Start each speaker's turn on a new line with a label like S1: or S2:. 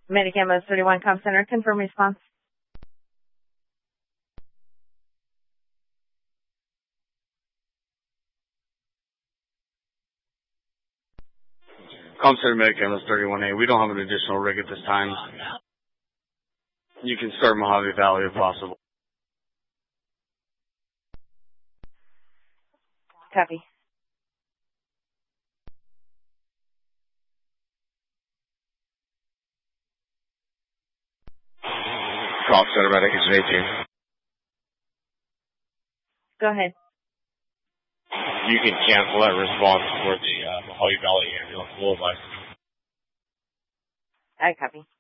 S1: Medicam 31 Com Center, confirm response.
S2: Com Center Medicam 31A. We don't have an additional rig at this time. You can start Mojave Valley if possible.
S1: Copy.
S2: Com Center Medicam 18.
S1: Go ahead.
S2: You can cancel that response for the Mojave Valley ambulance.
S1: I copy.